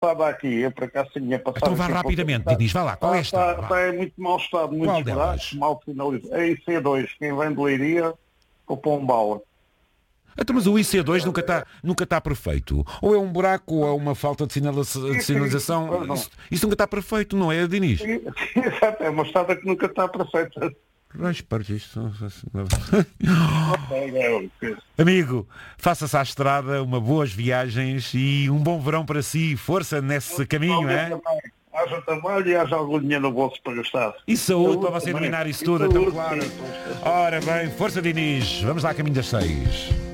passada aqui, eu por acaso tinha passado. Então vá aqui rapidamente, Dinis, vá lá, qual é esta? Está em muito mau estado, Qual muitos delas? buracos, mal finalizado. É IC2, quem vem de Leiria, o Pombala. Então, mas o IC2 nunca está perfeito. Ou é um buraco, ou é uma falta de sinalização. Isso nunca está perfeito, não é, Dinis? Sim, exato, é uma estrada que nunca está perfeita. Amigo, faça-se à estrada, uma boas viagens e um bom verão para si. Força nesse caminho, é? Haja trabalho e haja algum dinheiro no bolso para gastar. E saúde para você dominar isso tudo, então claro. Sim. Ora bem, força Dinis, vamos lá a caminho das 6.